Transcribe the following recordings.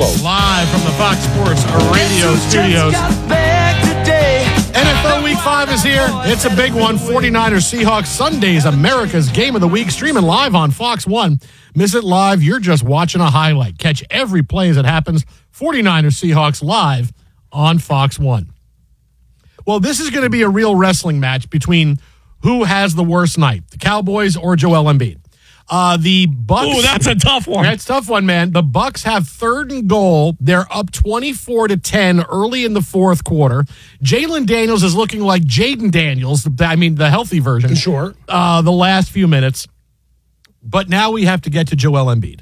both. Live from the Fox Sports Radio studios. NFL Week 5 is here. It's a big one. 49ers Seahawks Sundays, America's Game of the Week, streaming live on Fox 1. Miss it live, you're just watching a highlight. Catch every play as it happens. 49ers Seahawks live on Fox 1. Well, this is going to be a real wrestling match between who has the worst night, the Cowboys or Joel Embiid. The Bucks. Ooh, that's a tough one. That's a tough one, man. The Bucks have 3rd and goal. They're up 24-10 early in the fourth quarter. Jalen Daniels is looking like Jaden Daniels. I mean, the healthy version. Sure. The last few minutes. But now we have to get to Joel Embiid.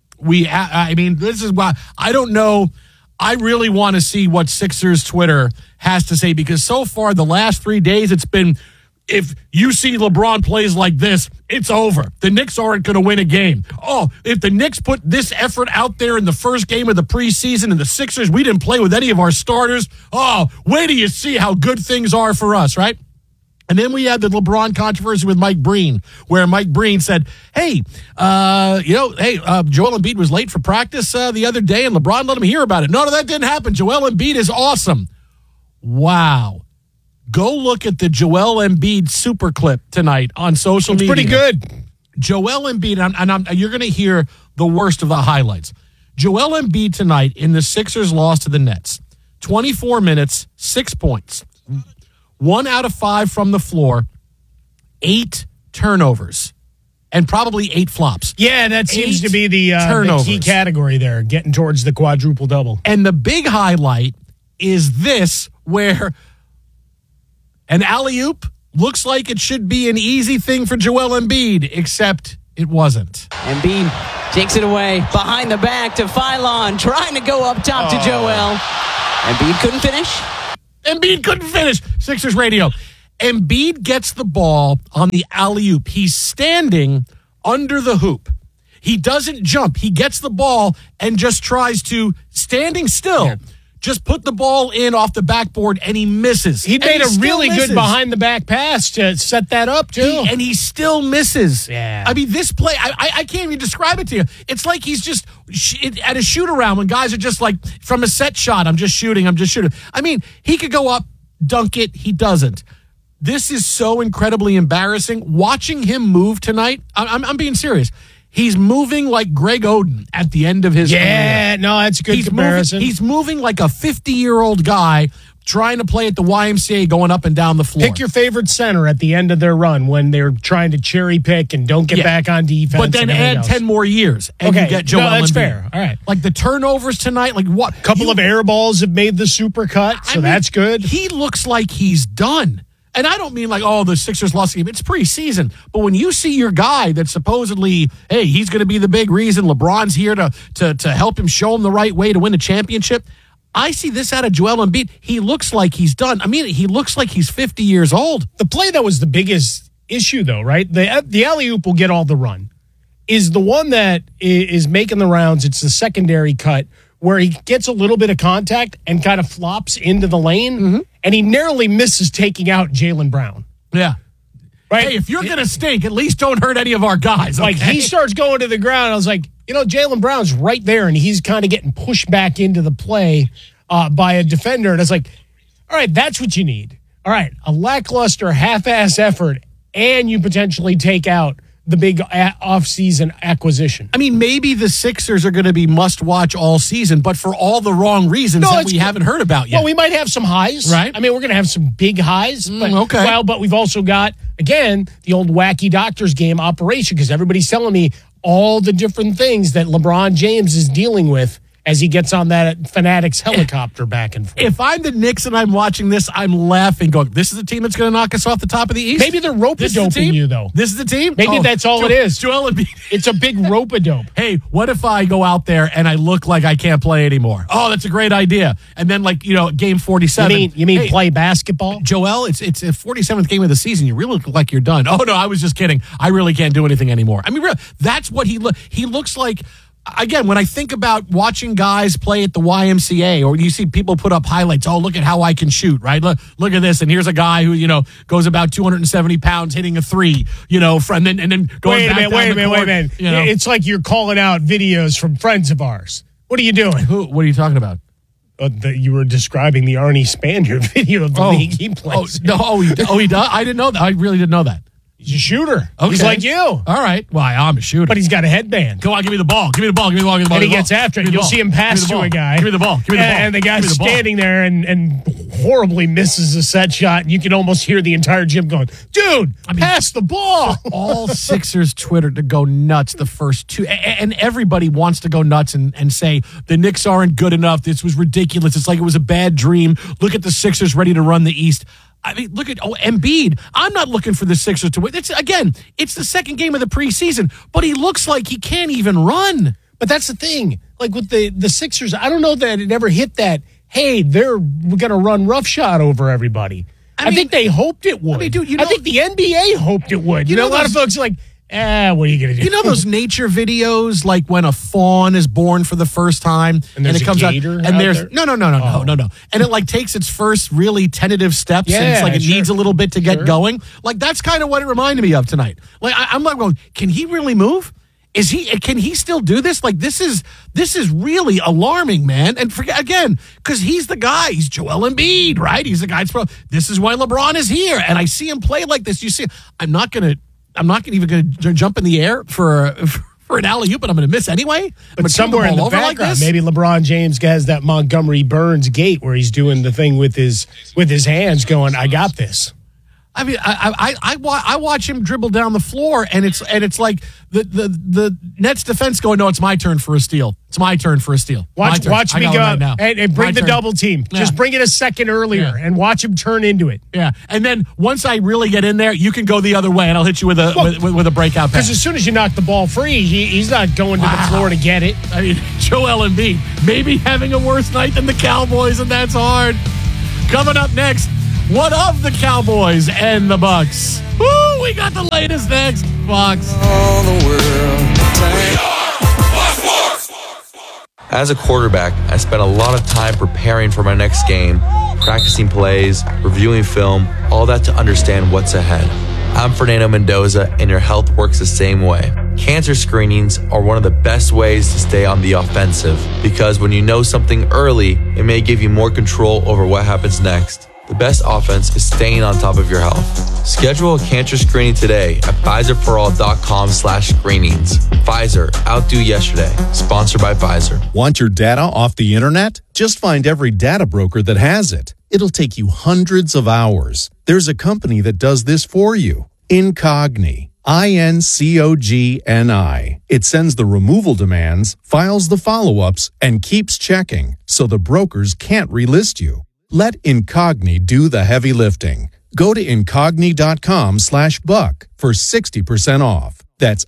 I mean, this is why I don't know. I really want to see what Sixers Twitter has to say, because so far the last 3 days it's been, if you see LeBron plays like this, it's over. The Knicks aren't going to win a game. Oh, if the Knicks put this effort out there in the first game of the preseason and the Sixers, we didn't play with any of our starters. Oh, wait till you see how good things are for us, right? And then we had the LeBron controversy with Mike Breen, where Mike Breen said, hey, Joel Embiid was late for practice the other day, and LeBron let him hear about it. No, that didn't happen. Joel Embiid is awesome. Wow. Go look at the Joel Embiid super clip tonight on social media. Pretty good. Joel Embiid, and you're going to hear the worst of the highlights. Joel Embiid tonight in the Sixers loss to the Nets. 24 minutes, 6 points. 1 out of 5 from the floor. 8 turnovers. And probably 8 flops. Yeah, that seems to be the key category there, getting towards the quadruple double. And the big highlight is this, where an alley-oop looks like it should be an easy thing for Joel Embiid, except it wasn't. Embiid takes it away behind the back to Phylon, trying to go up top to Joel. Embiid couldn't finish. Sixers Radio. Embiid gets the ball on the alley-oop. He's standing under the hoop. He doesn't jump. He gets the ball and just tries to, standing still, just put the ball in off the backboard, and he misses. He made a really good behind-the-back pass to set that up, too. And he still misses. Yeah. I mean, this play, I can't even describe it to you. It's like he's just at a shoot-around when guys are just like, from a set shot, I'm just shooting. I mean, he could go up, dunk it. He doesn't. This is so incredibly embarrassing. Watching him move tonight, I'm being serious. He's moving like Greg Oden at the end of his career. Yeah, no, that's a good comparison. He's moving like a 50-year-old guy trying to play at the YMCA going up and down the floor. Pick your favorite center at the end of their run when they're trying to cherry pick and don't get back on defense. But then add 10 more years and you get Joel Embiid. That's fair. All right. Like the turnovers tonight, like what? Couple of air balls have made the super cut, so that's good. He looks like he's done. And I don't mean like, the Sixers lost the game. It's preseason. But when you see your guy that supposedly, hey, he's going to be the big reason, LeBron's here to help him, show him the right way to win a championship, I see this out of Joel Embiid. He looks like he's done. I mean, he looks like he's 50 years old. The play that was the biggest issue, though, right? The alley-oop will get all the run. Is the one that is making the rounds, it's the secondary cut, where he gets a little bit of contact and kind of flops into the lane, and he narrowly misses taking out Jaylen Brown. Yeah. Right? Hey, if you're going to stink, at least don't hurt any of our guys. Okay? Like, he starts going to the ground. I was like, Jaylen Brown's right there, and he's kind of getting pushed back into the play by a defender. And it's like, all right, that's what you need. All right, a lackluster, half-ass effort, and you potentially take out the big off-season acquisition. I mean, maybe the Sixers are going to be must-watch all season, but for all the wrong reasons that we haven't heard about yet. Well, we might have some highs. Right. I mean, we're going to have some big highs. But, okay. Well, but we've also got, again, the old wacky doctor's game operation, because everybody's telling me all the different things that LeBron James is dealing with as he gets on that Fanatics helicopter back and forth. If I'm the Knicks and I'm watching this, I'm laughing, going, this is the team that's going to knock us off the top of the East? Maybe they're rope-a-doping you, though. This is the team? Maybe that's all it is. Joel Embiid. It's a big rope-a-dope. Hey, what if I go out there and I look like I can't play anymore? Oh, that's a great idea. And then, game 47. You mean play basketball? Joel, it's a 47th game of the season. You really look like you're done. Oh, no, I was just kidding. I really can't do anything anymore. I mean, that's what he looks like. Again, when I think about watching guys play at the YMCA, or you see people put up highlights, look at how I can shoot, right? Look at this, and here's a guy who, goes about 270 pounds hitting a three, and then going back down the court. Wait a minute. It's like you're calling out videos from friends of ours. What are you doing? What are you talking about? You were describing the Arnie Spanier video of the league he plays. He does? I didn't know that. I really didn't know that. He's a shooter. Okay. He's like you. All right. Well, I'm a shooter. But he's got a headband. Come on, give me the ball. Give me the ball. Give me the ball. Give me the ball. And he gets after it. You'll see him pass to a guy. Give me the ball. Give me the ball. And the guy's standing there and horribly misses a set shot. And you can almost hear the entire gym going, dude, pass the ball. All Sixers Twitter to go nuts the first two. And everybody wants to go nuts and say the Knicks aren't good enough. This was ridiculous. It's like it was a bad dream. Look at the Sixers ready to run the East. I mean, look at Embiid. I'm not looking for the Sixers to win. It's the second game of the preseason, but he looks like he can't even run. But that's the thing. Like with the Sixers, I don't know that it ever hit that, hey, we're going to run roughshod over everybody. I think they hoped it would. I mean, dude, I think the NBA hoped it would. You know, a lot of folks are like, what are you going to do? You know those nature videos, like when a fawn is born for the first time, and it comes out, and there's no, and it like takes its first really tentative steps, and it's like it needs a little bit to get going. Like that's kind of what it reminded me of tonight. Like I'm like going, can he really move? Can he still do this? Like this is really alarming, man. And forget again, because he's the guy. He's Joel Embiid, right? He's the guy. This is why LeBron is here, and I see him play like this. You see, I'm not even going to jump in the air for an alley-oop, but I'm going to miss anyway. But somewhere in the background, maybe LeBron James has that Montgomery Burns gait where he's doing the thing with his hands going, I got this. I mean, I watch him dribble down the floor, and it's like the Nets defense going, no, it's my turn for a steal. It's my turn for a steal. Watch me go right now. And bring the double team. Yeah. Just bring it a second earlier and watch him turn into it. Yeah, and then once I really get in there, you can go the other way, and I'll hit you with a breakout pass. Because as soon as you knock the ball free, he's not going to the floor to get it. I mean, Joel Embiid maybe having a worse night than the Cowboys, and that's hard. Coming up next, what of the Cowboys and the Bucks? Woo, we got the latest next, Fox. All the world. As a quarterback, I spent a lot of time preparing for my next game, practicing plays, reviewing film, all that to understand what's ahead. I'm Fernando Mendoza, and your health works the same way. Cancer screenings are one of the best ways to stay on the offensive, because when you know something early, it may give you more control over what happens next. The best offense is staying on top of your health. Schedule a cancer screening today at PfizerForAll.com/screenings. Pfizer, outdo yesterday. Sponsored by Pfizer. Want your data off the internet? Just find every data broker that has it. It'll take you hundreds of hours. There's a company that does this for you. Incogni. INCOGNI. It sends the removal demands, files the follow-ups, and keeps checking, so the brokers can't relist you. Let Incogni do the heavy lifting. Go to incogni.com/buck for 60% off. That's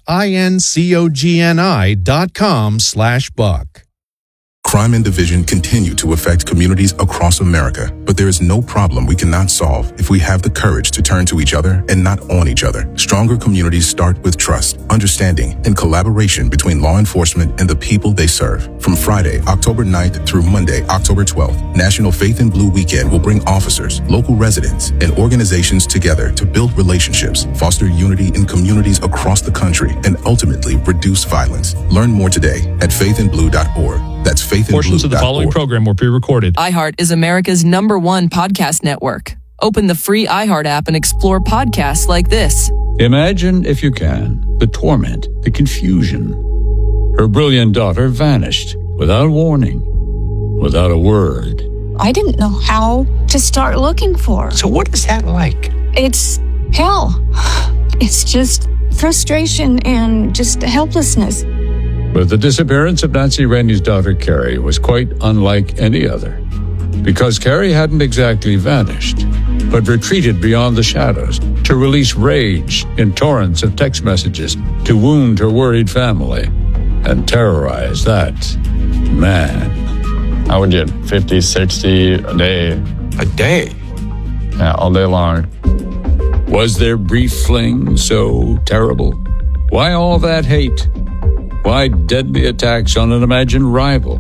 INCOGNI.com/buck. Crime and division continue to affect communities across America, but there is no problem we cannot solve if we have the courage to turn to each other and not on each other. Stronger communities start with trust, understanding, and collaboration between law enforcement and the people they serve. From Friday, October 9th through Monday, October 12th, National Faith in Blue Weekend will bring officers, local residents, and organizations together to build relationships, foster unity in communities across the country, and ultimately reduce violence. Learn more today at faithinblue.org. That's faithinblue.org. Portions of the following program were pre-recorded. iHeart is America's #1 podcast network. Open the free iHeart app and explore podcasts like this. Imagine, if you can, the torment, the confusion. Her brilliant daughter vanished without warning, without a word. I didn't know how to start looking for her. So what is that like? It's hell. It's just frustration and just helplessness. But the disappearance of Nancy Rainey's daughter, Carrie, was quite unlike any other. Because Carrie hadn't exactly vanished, but retreated beyond the shadows to release rage in torrents of text messages to wound her worried family and terrorize that man. I would get 50, 60 a day. A day? Yeah, all day long. Was their brief fling so terrible? Why all that hate? Why deadly attacks on an imagined rival?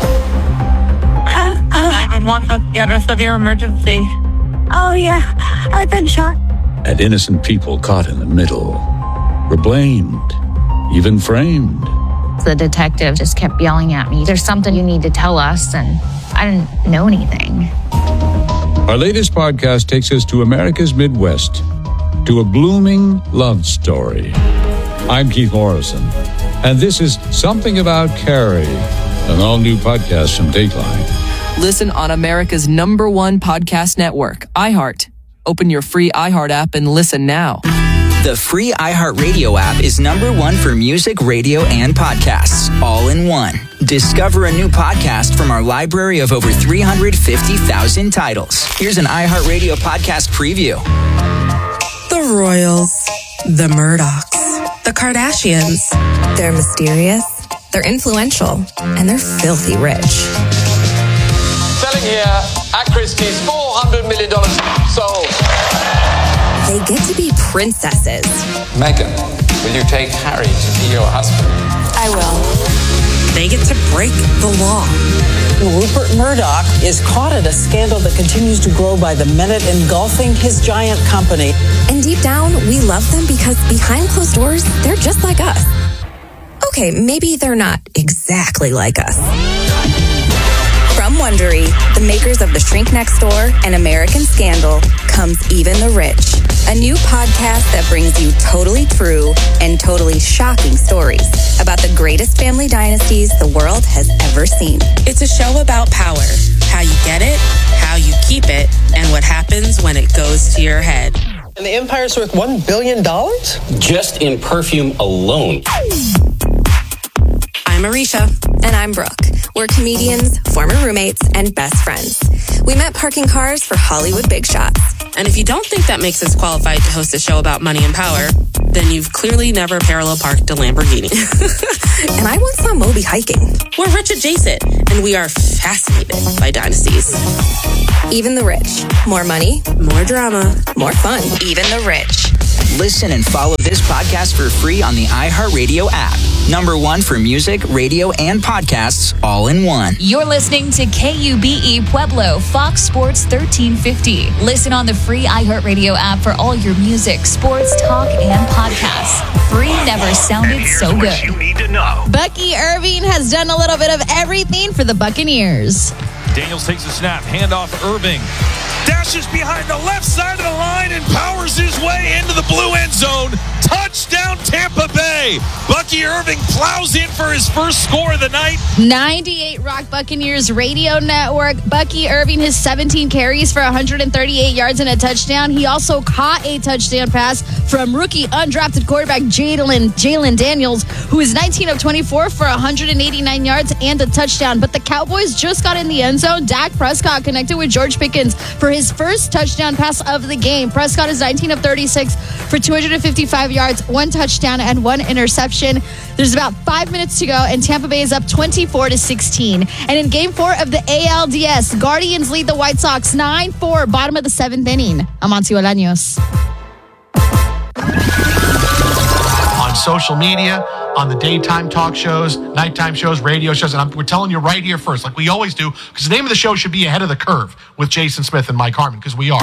911, what's the address of your emergency? Oh, yeah, I've been shot. And innocent people caught in the middle were blamed, even framed, The detective just kept yelling at me, "There's something you need to tell us," and I didn't know anything. Our latest podcast takes us to America's Midwest, to a blooming love story. I'm Keith Morrison, and this is Something About Carrie, an all-new podcast from Dateline. Listen on America's #1 podcast network, iHeart. Open your free iHeart app and listen now. The free iHeartRadio app is #1 for music, radio, and podcasts, all in one. Discover a new podcast from our library of over 350,000 titles. Here's an iHeartRadio podcast preview. The Royals, the Murdochs, the Kardashians. They're mysterious, they're influential, and they're filthy rich. Selling here at Christie's, $400 million sold. They get to be princesses. Meghan, will you take Harry to be your husband? I will. They get to break the law. Rupert Murdoch is caught in a scandal that continues to grow by the minute, engulfing his giant company. And deep down, we love them because behind closed doors, they're just like us. Okay, maybe they're not exactly like us. From Wondery, the makers of The Shrink Next Door and American Scandal, comes Even the Rich, a new podcast that brings you totally true and totally shocking stories about the greatest family dynasties the world has ever seen. It's a show about power, how you get it, how you keep it, and what happens when it goes to your head. And the empire's worth $1 billion? Just in perfume alone. I'm Arisha. And I'm Brooke. We're comedians, former roommates, and best friends. We met parking cars for Hollywood big shots. And if you don't think that makes us qualified to host a show about money and power, then you've clearly never parallel parked a Lamborghini. And I once saw Moby hiking. We're rich adjacent, and we are fascinated by dynasties. Even the Rich. More money, more drama, more fun. Even the Rich. Listen and follow this podcast for free on the iHeartRadio app. #1 for music, radio, and podcasts, all in one. You're listening to KUBE Pueblo, Fox Sports 1350. Listen on the free iHeartRadio app for all your music, sports, talk, and podcasts. Free never sounded so good. You need to know. Bucky Irving has done a little bit of everything for the Buccaneers. Daniels takes a snap, handoff Irving. Dashes behind the left side of the line and powers his way into the blue end zone. Touchdown Tampa Bay. Bucky Irving plows in for his first score of the night. 98 Rock Buccaneers Radio Network. Bucky Irving has 17 carries for 138 yards and a touchdown. He also caught a touchdown pass from rookie undrafted quarterback Jalen Daniels, who is 19 of 24 for 189 yards and a touchdown. But the Cowboys just got in the end zone. Dak Prescott connected with George Pickens for his first touchdown pass of the game. Prescott is 19 of 36 for 255 yards, 1 touchdown, and 1 interception. There's about 5 minutes to go, and Tampa Bay is up 24-16. And in Game 4 of the ALDS, Guardians lead the White Sox 9-4, bottom of the 7th inning. Amancio Bolaños. On social media, on the daytime talk shows, nighttime shows, radio shows, and we're telling you right here first, like we always do, because the name of the show should be Ahead of the Curve with Jason Smith and Mike Harmon, because we are.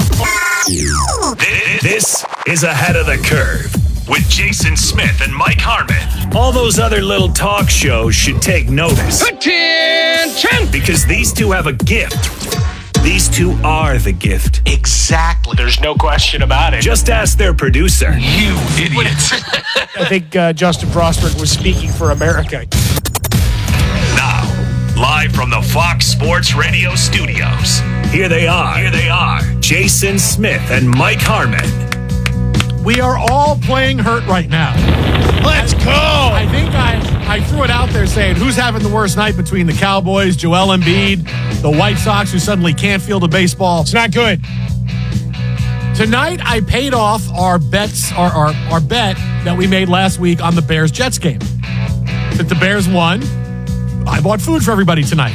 This is Ahead of the Curve with Jason Smith and Mike Harmon. All those other little talk shows should take notice. Attention! Because these two have a gift. These two are the gift. Exactly. There's no question about it. Just ask their producer. You idiots. I think Justin Frostberg was speaking for America. Now, live from the Fox Sports Radio studios, here they are, Jason Smith and Mike Harmon. We are all playing hurt right now. Let's go! I think I threw it out there saying, who's having the worst night between the Cowboys, Joel Embiid, the White Sox, who suddenly can't field a baseball? It's not good. Tonight, I paid off our bets, our bet that we made last week on the Bears-Jets game. That the Bears won, I bought food for everybody tonight.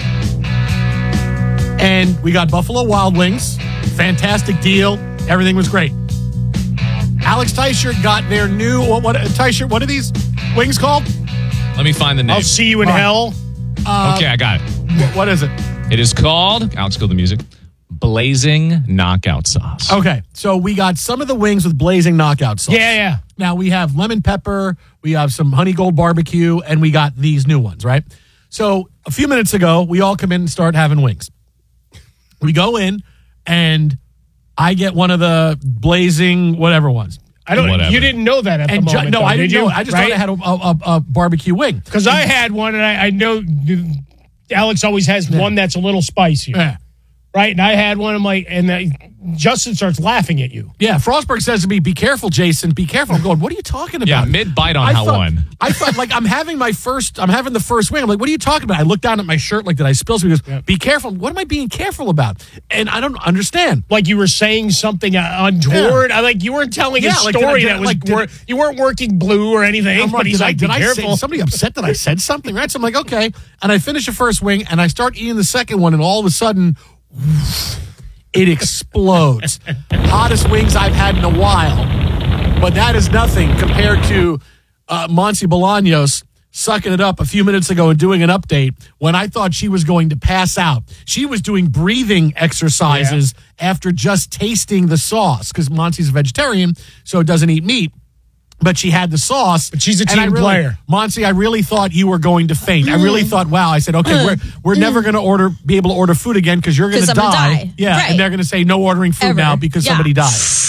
And we got Buffalo Wild Wings. Fantastic deal. Everything was great. Alex Teichert got their new, what are these wings called? Let me find the name. I'll see you in hell. Okay, I got it. What is it? It is called, Alex, go the music, Blazing Knockout Sauce. Okay, so we got some of the wings with blazing knockout sauce. Yeah. Now we have lemon pepper, we have some honey gold barbecue, and we got these new ones, right? So a few minutes ago, we all come in and start having wings. We go in, and I get one of the blazing whatever ones. You didn't know that at the moment. No, though, I didn't did you? know it. I just thought I had a barbecue wing. Because I had one, and I know Alex always has one that's a little spicier. Yeah. Right? And I had one. I'm like, and Justin starts laughing at you. Yeah, Frostberg says to me, "Be careful, Jason. Be careful." I'm going, "What are you talking about?" Yeah, mid-bite on how one. I thought, like, I'm having the first wing. I'm like, "What are you talking about?" I look down at my shirt, like, did I spill something? He goes, "Be careful." What am I being careful about? And I don't understand. Like you were saying something untoward. Yeah. You weren't telling a like, story that was you weren't working blue or anything. But he's like, "Be careful." Somebody upset that I said something, right? So I'm like, okay. And I finish the first wing, and I start eating the second one, and all of a sudden, it explodes. Hottest wings I've had in a while. But that is nothing compared to Monty Bolaños sucking it up a few minutes ago and doing an update when I thought she was going to pass out. She was doing breathing exercises after just tasting the sauce because Monty's a vegetarian, so doesn't eat meat. But she had the sauce. But she's a team player. Monty, I really thought you were going to faint. I really thought, wow. I said, okay, we're never going to be able to order food again because you're going to die. Yeah, right. and they're going to say no ordering food now because somebody died.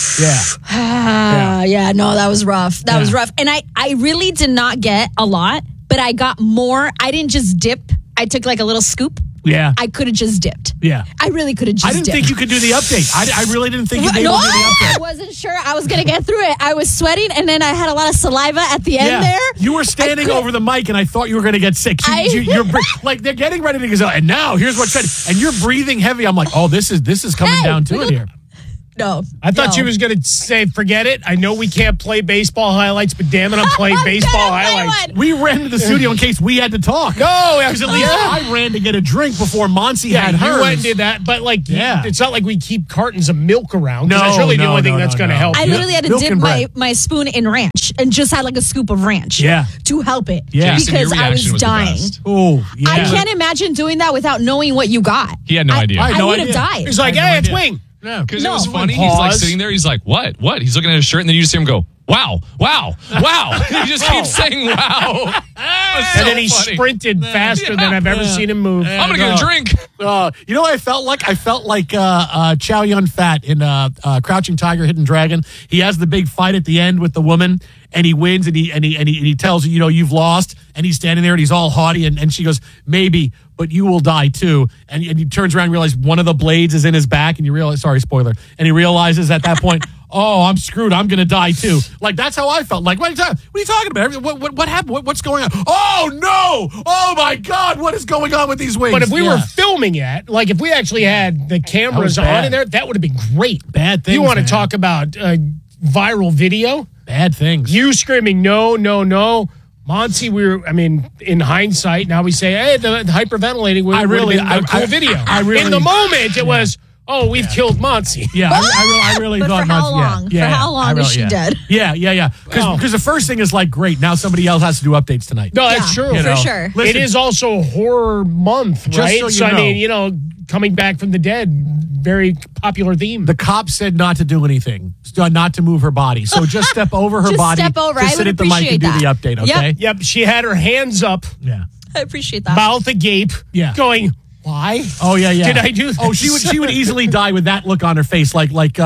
Yeah. No, that was rough. That was rough. And I really did not get a lot, but I got more. I didn't just dip. I took like a little scoop. Yeah. I could have just dipped. Yeah. I really could have just dipped. I didn't think you could do the update. I really didn't think you'd be able to do the update. I wasn't sure I was going to get through it. I was sweating, and then I had a lot of saliva at the end there. You were standing over the mic, and I thought you were going to get sick. You're like, they're getting ready to go, and now here's what's said. And you're breathing heavy. I'm like, oh, this is coming down to it here. No. I thought she was going to say, forget it. I know we can't play baseball highlights, but damn it, I'm playing baseball highlights. We ran to the studio in case we had to talk. No, because at least I ran to get a drink before Monty had hers. You went and did that, but it's not like we keep cartons of milk around. No, that's really the only thing that's going to help. I literally had to dip my spoon in ranch and just had like a scoop of ranch to help it because I was dying. Oh, yeah. I can't imagine doing that without knowing what you got. He had no idea. I would have died. He's like, hey, it's wing. Because it was funny. He's like sitting there. He's like, what? He's looking at his shirt, and then you just hear him go, wow. He just keeps saying, wow. And then he sprinted faster than I've ever seen him move. I'm going to get a drink. You know what I felt like? I felt like Chow Yun-Fat in Crouching Tiger, Hidden Dragon. He has the big fight at the end with the woman, and he wins, and he tells you, you've lost, and he's standing there, and he's all haughty, and she goes, maybe, but you will die too. And he turns around and realizes one of the blades is in his back, and you realize, sorry, spoiler, and he realizes at that point, oh, I'm screwed. I'm going to die too. Like, that's how I felt. Like, what are you talking about? What happened? What's going on? Oh, no. Oh, my God. What is going on with these wings? But if we were filming it, like if we actually had the cameras on in there, that would have been great. Bad things. You want to talk about viral video? Bad things. You screaming, no. Monty, in hindsight, now we say, hey, the hyperventilating would have been a cool video. In the moment, it was, oh, we've killed Monty. Yeah, I really thought Monty. For how long is she dead? Yeah. Because the first thing is like, great, now somebody else has to do updates tonight. No, that's true. For sure. Listen, it is also horror month, right? So you know, coming back from the dead, very popular theme. The cop said not to do anything, not to move her body. So just step over her body. Step over. To sit at the mic and do the update, okay? Yep. She had her hands up. Yeah. I appreciate that. Mouth agape. Yeah. Going, why? Oh yeah. Did I do this? Oh, she would easily die with that look on her face, like when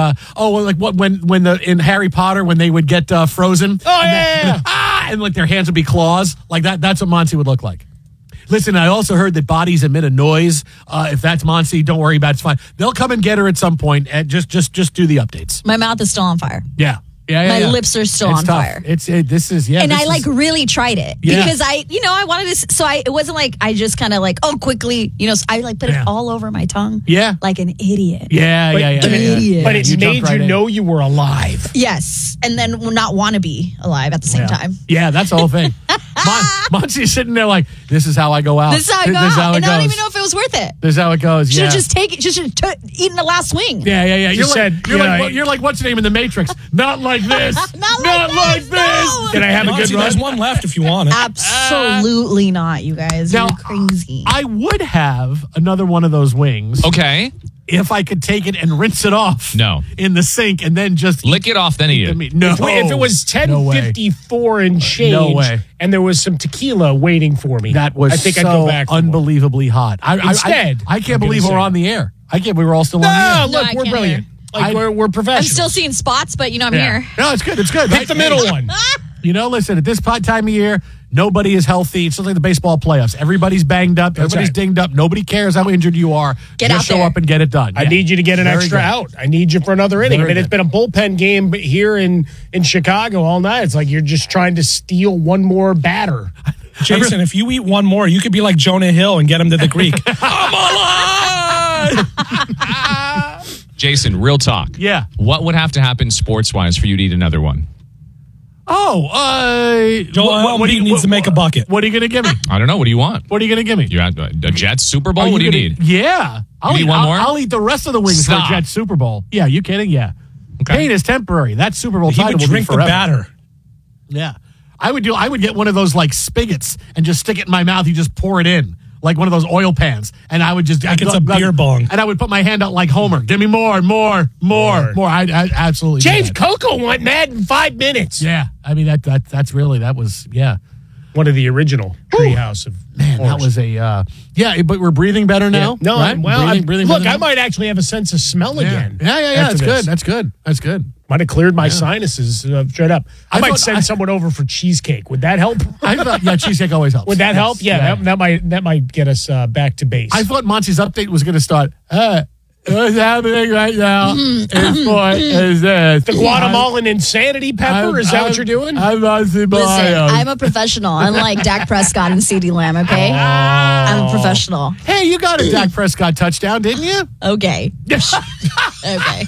in Harry Potter when they would get frozen. Oh yeah. And like their hands would be claws, like that. That's what Monty would look like. Listen, I also heard that bodies emit a noise. If that's Monty, don't worry about it. It's fine. They'll come and get her at some point, and just do the updates. My mouth is still on fire. Yeah. My lips are still on fire. And I really tried it because I wanted to. So it wasn't like I just kind of like quickly, so I put it all over my tongue. Yeah, like an idiot. Yeah. But it made you know you were alive. Yes, and then not want to be alive at the same time. Yeah, that's the whole thing. Monty's sitting there like, this is how I go out. This is how I go out. And I don't even know if it was worth it. This is how it goes. Should have just eaten the last swing. Yeah. You're like, what's your name in the Matrix? Not like this. Not like this. No. Can I have a good run? There's one left if you want it. Absolutely not, you guys. You're crazy. I would have another one of those wings. Okay. if I could take it and rinse it off No. in the sink and then just Lick it off, then eat it. No. If it was 10:54 and change, No way. and there was some tequila waiting for me, That was I think so I'd go back for more. unbelievably hot. Instead, I can't I'm believe gonna we're say- on the air. I can't believe we're all still on the air. No, look, I we're can't brilliant. Like we're I'm professionals. still seeing spots, but I'm here. No, it's good. It's good. Pick the middle one. Listen, at this time of year, nobody is healthy. It's just like the baseball playoffs. Everybody's banged up. Everybody's right. dinged up. Nobody cares how injured you are. Get just out show there. up and get it done. I Yeah. need you to get an Very extra good. out. I need you for another inning. Very It's good. been a bullpen game here in Chicago all night. It's like you're just trying to steal one more batter. Jason, if you eat one more, you could be like Jonah Hill and get him to the Greek. I'm alive! Jason, real talk. Yeah. What would have to happen sports-wise for you to eat another one? Joel Embiid needs to make a bucket. What are you going to give me? I don't know. What do you want? What are you going to give me? You had a Jets Super Bowl? Are What do you gonna- need? Yeah. I'll need eat one more? I'll eat the rest of the wings Stop. for a Jets Super Bowl. Yeah, you kidding? Yeah. Okay. Pain is temporary. That Super Bowl He title would will be drink the forever. batter. Yeah. I would get one of those like spigots and just stick it in my mouth. You just pour it in. Like one of those oil pans. And I would just Like it's a beer bong. And I would put my hand out like Homer. Give me more. I absolutely do James that. Coco went mad in 5 minutes. Yeah. I mean that's really that was One of the original treehouse of Man, that was a but we're breathing better now. No, right? well, breathing look, better I now? might actually have a sense of smell again. Yeah. after this. That's good. Might have cleared my sinuses straight up. I might send someone over for cheesecake. Would that help? I thought cheesecake always helps. Would that help? Yes. Yeah, that might get us back to base. I thought Monty's update was going to start. What's happening right now is this. The Guatemalan insanity pepper? Is that what you're doing? I'm Monty Listen, Biles. I'm a professional, unlike Dak Prescott and CeeDee Lamb, okay? I'm a professional. Hey, you got a Dak Prescott touchdown, didn't you? Okay. Okay.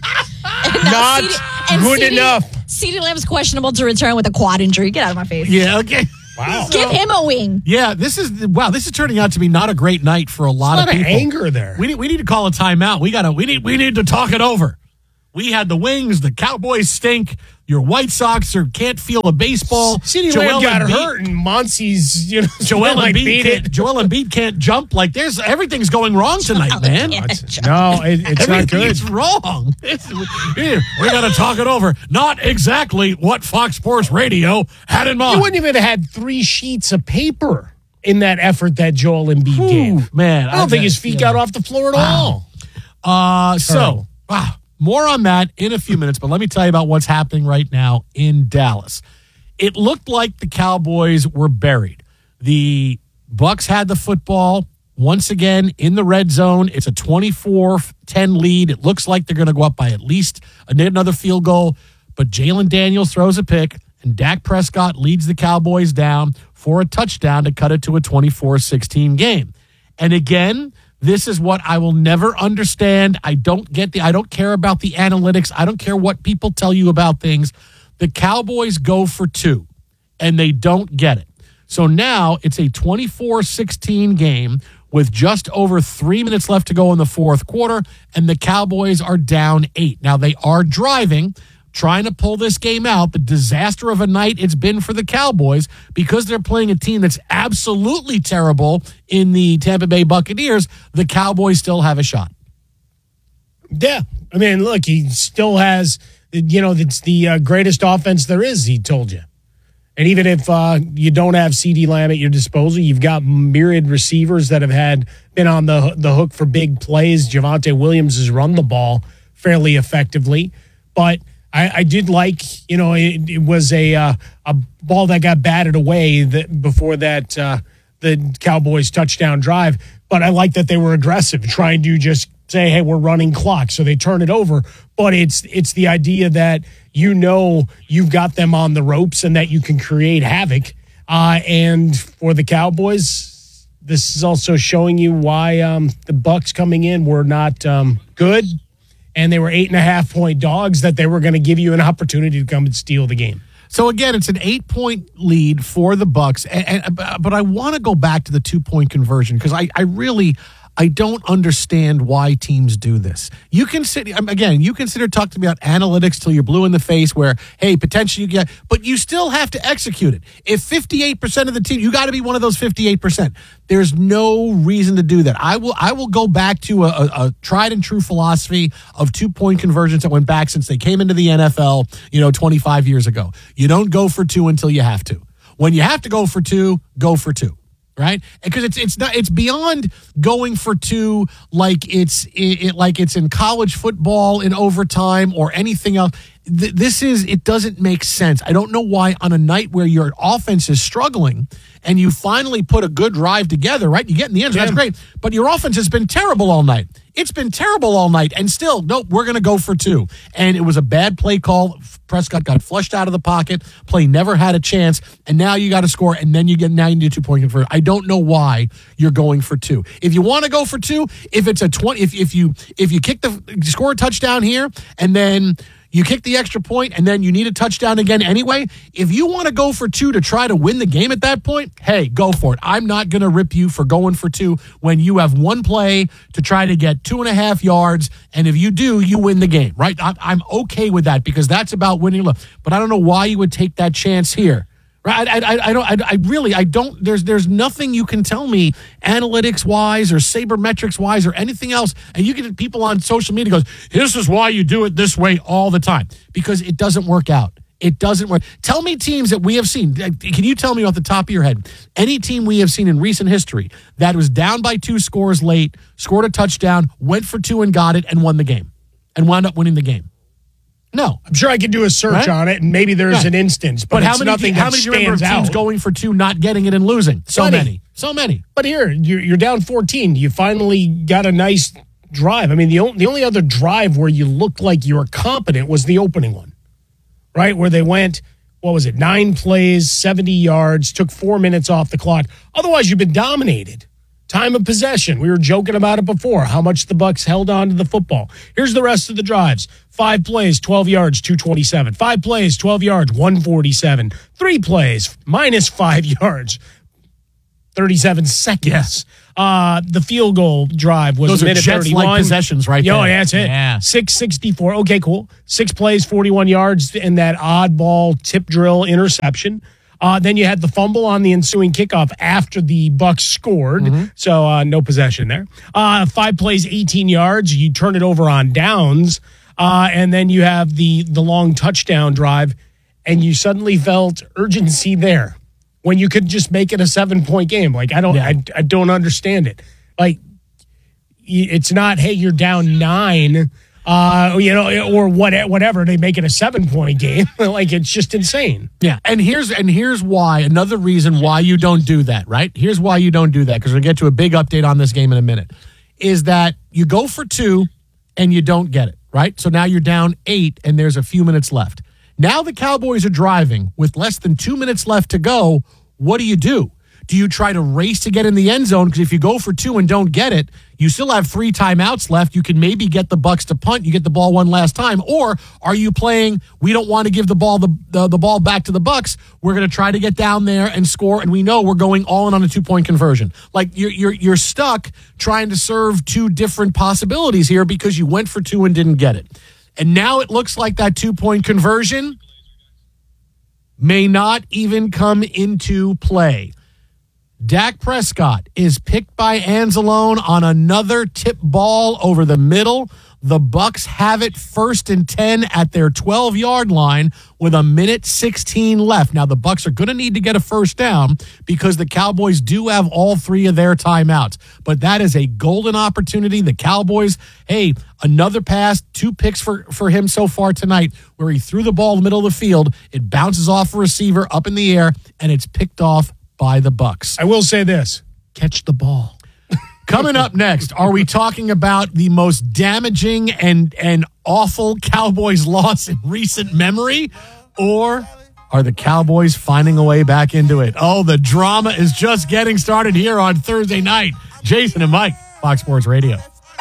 Not good enough. CeeDee Lamb's questionable to return with a quad injury. Get out of my face. Yeah, okay. Wow. Give him a wing. Yeah, this is turning out to be not a great night for a lot There's of a lot people. of anger there. We need to call a timeout. We need to talk it over. We had the wings. The Cowboys stink. Your White Sox can't feel a baseball. CeeDee Lamb got hurt, and Monsi's, Joel beat it. Embiid can't jump. Like everything's going wrong tonight, man. No, it's not good. It's wrong. We got to talk it over. Not exactly what Fox Sports Radio had in mind. You wouldn't even have had 3 sheets of paper in that effort that Joel Embiid gave. Man, I don't think his feet got off the floor at all. So, more on that in a few minutes, but let me tell you about what's happening right now in Dallas. It looked like the Cowboys were buried. The Bucs had the football once again in the red zone. It's a 24-10 lead. It looks like they're going to go up by at least another field goal, but Jalen Daniels throws a pick, and Dak Prescott leads the Cowboys down for a touchdown to cut it to a 24-16 game. And again, this is what I will never understand. I don't care about the analytics. I don't care what people tell you about things. The Cowboys go for 2, and they don't get it. So now it's a 24-16 game with just over 3 minutes left to go in the fourth quarter, and the Cowboys are down 8. Now, they are driving, trying to pull this game out. The disaster of a night it's been for the Cowboys because they're playing a team that's absolutely terrible in the Tampa Bay Buccaneers. The Cowboys still have a shot. Yeah. I mean, look, he still has, it's the greatest offense there is, he told you. And even if you don't have CeeDee Lamb at your disposal, you've got myriad receivers that have been on the hook for big plays. Javonte Williams has run the ball fairly effectively. But I did like, it was a ball that got batted away before that the Cowboys touchdown drive. But I like that they were aggressive, trying to just say, hey, we're running clock. So they turn it over. But it's the idea that you've got them on the ropes and that you can create havoc. And for the Cowboys, this is also showing you why the Bucs coming in were not good. And they were 8.5-point dogs, that they were going to give you an opportunity to come and steal the game. So again, it's an 8-point lead for the Bucs, but I want to go back to the 2-point conversion because I really I don't understand why teams do this. You can sit talk to me about analytics till you're blue in the face where, hey, potentially you get, but you still have to execute it. If 58% of the team, you got to be one of those 58%. There's no reason to do that. I will go back to a tried and true philosophy of 2-point conversions that went back since they came into the NFL, 25 years ago. You don't go for 2 until you have to. When you have to go for 2, go for 2. Right? Because it's beyond going for 2 like it's in college football in overtime or anything else. It doesn't make sense. I don't know why on a night where your offense is struggling and you finally put a good drive together, right? You get in the end zone, that's great. But your offense has been terrible all night. It's been terrible all night. And still, nope, we're going to go for 2. And it was a bad play call. Prescott got flushed out of the pocket. Play never had a chance. And now you got to score. And then you need a 2-point conversion. I don't know why you're going for 2. If you want to go for 2, if it's a 20, if you score a touchdown here and then you kick the extra point and then you need a touchdown again anyway. If you want to go for 2 to try to win the game at that point, hey, go for it. I'm not going to rip you for going for 2 when you have one play to try to get 2.5 yards. And if you do, you win the game, right? I'm okay with that because that's about winning. But I don't know why you would take that chance here. Right? I don't. There's nothing you can tell me analytics wise or sabermetrics wise or anything else. And you get people on social media goes, this is why you do it this way all the time because it doesn't work out. It doesn't work. Tell me teams that we have seen. Can you tell me off the top of your head any team we have seen in recent history that was down by 2 scores late, scored a touchdown, went for 2 and got it and won the game and wound up winning the game? No. I'm sure I could do a search on it, and maybe there's an instance, but how many do you remember teams going for 2, not getting it, and losing? So many. But here, you're down 14. You finally got a nice drive. I mean, the only other drive where you looked like you were competent was the opening one, right? Where they went, 9 plays, 70 yards, took 4 minutes off the clock. Otherwise, you've been dominated. Time of possession. We were joking about it before, how much the Bucs held on to the football. Here's the rest of the drives. 5 plays, 12 yards, 227. 5 plays, 12 yards, 147. 3 plays, minus 5 yards, 37 seconds. Yes. The field goal drive was those a minute 31. Jets-like possessions right there. Oh, yeah, that's it. Yeah. 6:64. Okay, cool. 6 plays, 41 yards, and that oddball tip drill interception. Then you had the fumble on the ensuing kickoff after the Bucs scored. Mm-hmm. So no possession there. 5 plays, 18 yards. You turn it over on downs. And then you have the long touchdown drive. And you suddenly felt urgency there when you could just make it a 7-point game. Like, I don't understand it. Like, it's not, hey, you're down 9. Or whatever, they make it a 7-point game. Like, it's just insane. Yeah, and here's why. Another reason why you don't do that, right? Here's why you don't do that, because we'll get to a big update on this game in a minute, is that you go for 2 and you don't get it, right? So now you're down 8 and there's a few minutes left. Now the Cowboys are driving with less than 2 minutes left to go. What do? Do you try to race to get in the end zone? Because if you go for 2 and don't get it, you still have 3 timeouts left. You can maybe get the Bucs to punt. You get the ball one last time. Or are you playing, we don't want to give the ball the ball back to the Bucs. We're going to try to get down there and score, and we know we're going all in on a 2-point conversion. Like, you're stuck trying to serve 2 different possibilities here because you went for 2 and didn't get it. And now it looks like that 2-point conversion may not even come into play. Dak Prescott is picked by Anzalone on another tip ball over the middle. The Bucs have it 1st and 10 at their 12-yard line with 1:16 left. Now, the Bucs are going to need to get a first down because the Cowboys do have all 3 of their timeouts. But that is a golden opportunity. The Cowboys, hey, another pass, 2 picks for him so far tonight where he threw the ball in the middle of the field. It bounces off a receiver up in the air, and it's picked off by the Bucs. I will say this. Catch the ball. Coming up next, are we talking about the most damaging and awful Cowboys loss in recent memory? Or are the Cowboys finding a way back into it? Oh, the drama is just getting started here on Thursday night. Jason and Mike, Fox Sports Radio.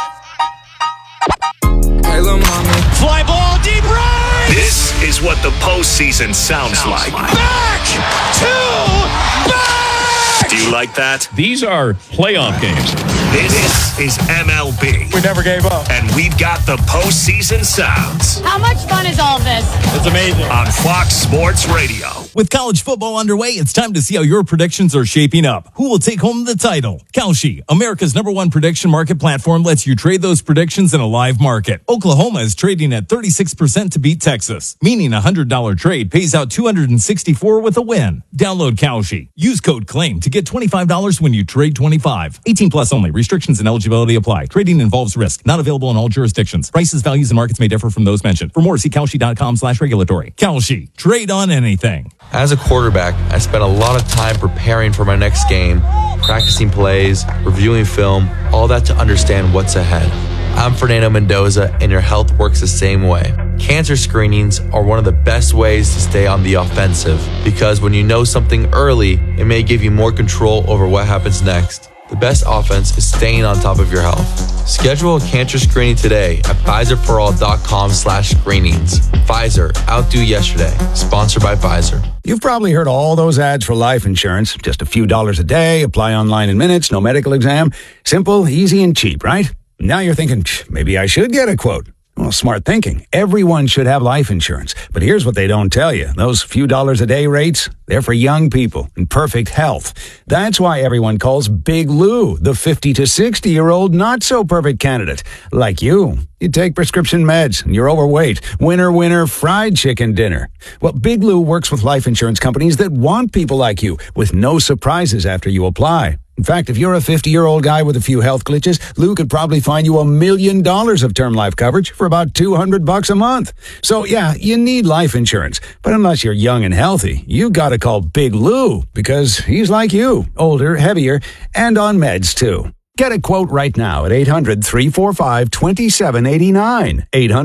Hello, mommy. Fly ball deep right! This is what the postseason sounds like. Back to back! Do you like that? These are playoff games. This is MLB. We never gave up. And we've got the postseason sounds. How much fun is all this? It's amazing. On Fox Sports Radio. With college football underway, it's time to see how your predictions are shaping up. Who will take home the title? Kalshi, America's #1 prediction market platform, lets you trade those predictions in a live market. Oklahoma is trading at 36% to beat Texas, meaning a $100 trade pays out $264 with a win. Download Kalshi. Use code CLAIM to get $25 when you trade 25. 18 plus only. Restrictions and eligibility apply. Trading involves risk. Not available in all jurisdictions. Prices, values, and markets may differ from those mentioned. For more, see Kalshi.com/regulatory. Kalshi. Trade on anything. As a quarterback, I spent a lot of time preparing for my next game, practicing plays, reviewing film, all that to understand what's ahead. I'm Fernando Mendoza, and your health works the same way. Cancer screenings are one of the best ways to stay on the offensive, because when you know something early, it may give you more control over what happens next. The best offense is staying on top of your health. Schedule a cancer screening today at Pfizerforall.com/screenings. Pfizer, outdo yesterday. Sponsored by Pfizer. You've probably heard all those ads for life insurance. Just a few dollars a day, apply online in minutes, no medical exam. Simple, easy, and cheap, right? Now you're thinking, maybe I should get a quote. Well, smart thinking. Everyone should have life insurance. But here's what they don't tell you. Those few dollars a day rates, they're for young people in perfect health. That's why everyone calls Big Lou the 50 to 60-year-old not-so-perfect candidate. Like you. You take prescription meds and you're overweight. Winner, winner, fried chicken dinner. Well, Big Lou works with life insurance companies that want people like you with no surprises after you apply. In fact, if you're a 50-year-old guy with a few health glitches, Lou could probably find you $1 million of term life coverage for about $200 a month. So yeah, you need life insurance. But unless you're young and healthy, you gotta call Big Lou, because he's like you, older, heavier, and on meds too. Get a quote right now at 800-345-2789.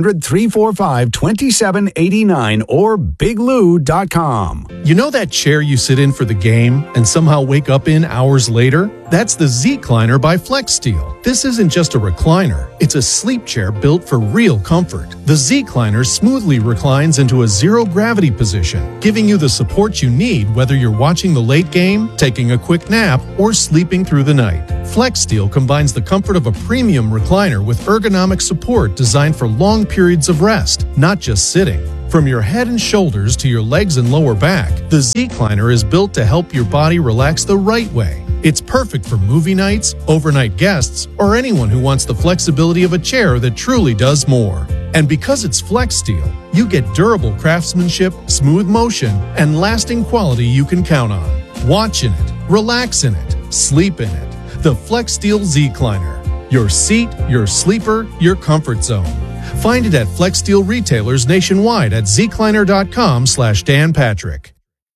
800-345-2789 or biglou.com. You know that chair you sit in for the game and somehow wake up in hours later? That's the Z-Cliner by FlexSteel. This isn't just a recliner. It's a sleep chair built for real comfort. The Z-Cliner smoothly reclines into a zero-gravity position, giving you the support you need whether you're watching the late game, taking a quick nap, or sleeping through the night. FlexSteel combines the comfort of a premium recliner with ergonomic support designed for long periods of rest, not just sitting. From your head and shoulders to your legs and lower back, the Z-Cliner is built to help your body relax the right way. It's perfect for movie nights, overnight guests, or anyone who wants the flexibility of a chair that truly does more. And because it's FlexSteel, you get durable craftsmanship, smooth motion, and lasting quality you can count on. Watch in it, relax in it, sleep in it. The FlexSteel Z-Cliner. Your seat, your sleeper, your comfort zone. Find it at FlexSteel retailers nationwide at zcliner.com/Dan Patrick.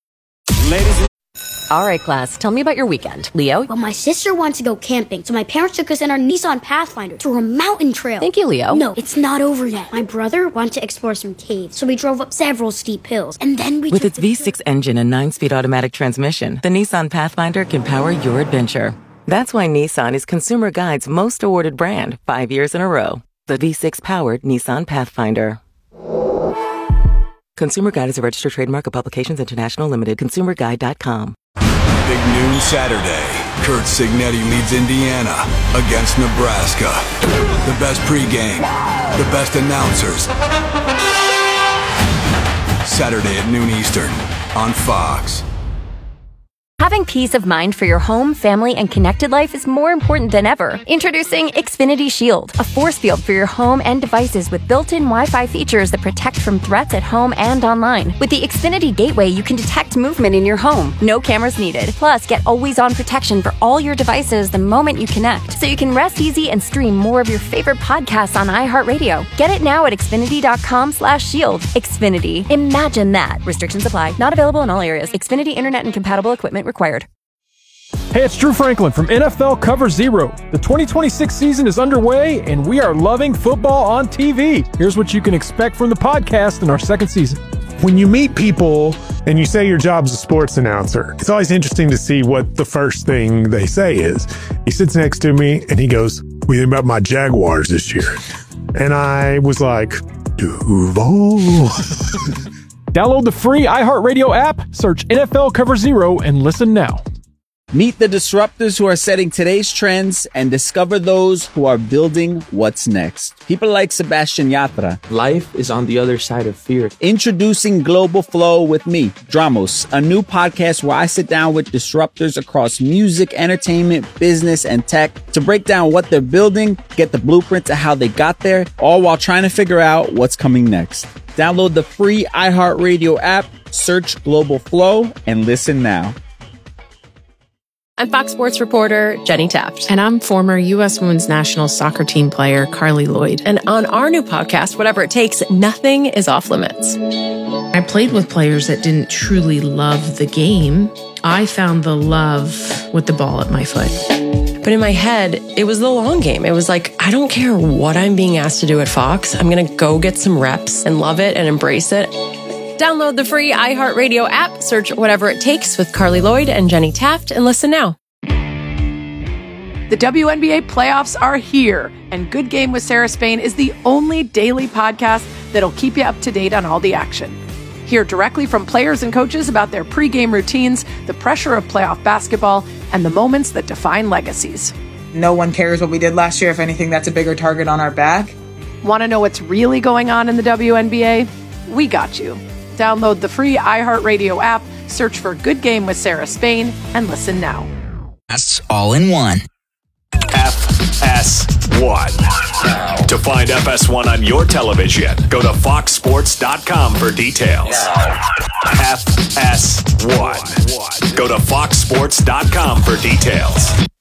All right, class, tell me about your weekend. Leo? Well, my sister wants to go camping, so my parents took us in our Nissan Pathfinder through a mountain trail. Thank you, Leo. No, it's not over yet. My brother wanted to explore some caves, so we drove up several steep hills, and then we With its V6 engine and 9-speed automatic transmission, the Nissan Pathfinder can power your adventure. That's why Nissan is Consumer Guide's most awarded brand 5 years in a row. The V6-powered Nissan Pathfinder. Consumer Guide is a registered trademark of Publications International Limited. ConsumerGuide.com. Big noon Saturday. Kurt Signetti leads Indiana against Nebraska. The best pregame, the best announcers. Saturday at noon Eastern on Fox. Having peace of mind for your home, family, and connected life is more important than ever. Introducing Xfinity Shield, a force field for your home and devices with built-in Wi-Fi features that protect from threats at home and online. With the Xfinity Gateway, you can detect movement in your home. No cameras needed. Plus, get always-on protection for all your devices the moment you connect, so you can rest easy and stream more of your favorite podcasts on iHeartRadio. Get it now at Xfinity.com/shield. Xfinity. Imagine that. Restrictions apply. Not available in all areas. Xfinity Internet and compatible equipment required. Hey, it's Drew Franklin from NFL Cover Zero. The 2026 season is underway, and we are loving football on TV. Here's what you can expect from the podcast in our second season. When you meet people and you say your job's a sports announcer, it's always interesting to see what the first thing they say is. He sits next to me and he goes, "What do you think about my Jaguars this year?" And I was like, Duval. Download the free iHeartRadio app, search NFL Cover Zero, and listen now. Meet the disruptors who are setting today's trends and discover those who are building what's next. People like Sebastian Yatra. Life is on the other side of fear. Introducing Global Flow with me, Dramos, a new podcast where I sit down with disruptors across music, entertainment, business, and tech to break down what they're building, get the blueprints of how they got there, all while trying to figure out what's coming next. Download the free iHeartRadio app, search Global Flow, and listen now. I'm Fox Sports reporter Jenny Taft. And I'm former U.S. Women's National Soccer Team player Carly Lloyd. And on our new podcast, Whatever It Takes, nothing is off limits. I played with players that didn't truly love the game. I found the love with the ball at my foot. But in my head, it was the long game. It was like, I don't care what I'm being asked to do at Fox. I'm going to go get some reps and love it and embrace it. Download the free iHeartRadio app, search Whatever It Takes with Carly Lloyd and Jenny Taft, and listen now. The WNBA playoffs are here, and Good Game with Sarah Spain is the only daily podcast that'll keep you up to date on all the action. Hear directly from players and coaches about their pregame routines, the pressure of playoff basketball, and the moments that define legacies. No one cares what we did last year. If anything, that's a bigger target on our back. Want to know what's really going on in the WNBA? We got you. Download the free iHeartRadio app, search for Good Game with Sarah Spain, and listen now. That's all in one. FS1. To find FS1 on your television, go to foxsports.com for details. FS1. Go to foxsports.com for details.